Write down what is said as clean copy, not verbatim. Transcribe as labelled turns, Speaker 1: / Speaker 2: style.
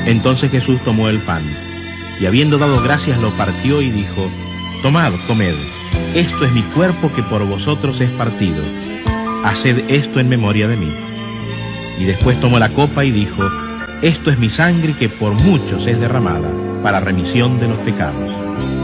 Speaker 1: Entonces Jesús tomó el pan, y habiendo dado gracias lo partió y dijo: Tomad, comed, esto es mi cuerpo que por vosotros es partido. Haced esto en memoria de mí. Y después tomó la copa y dijo: Esto es mi sangre que por muchos es derramada, para remisión de los pecados.